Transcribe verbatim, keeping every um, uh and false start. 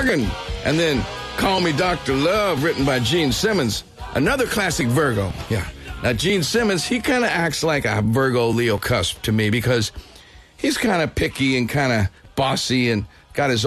Morgan. And then Call Me Doctor Love, written by Gene Simmons. Another classic Virgo. Yeah. Now, Gene Simmons, he kind of acts like a Virgo-Leo cusp to me because he's kind of picky and kind of bossy and got his own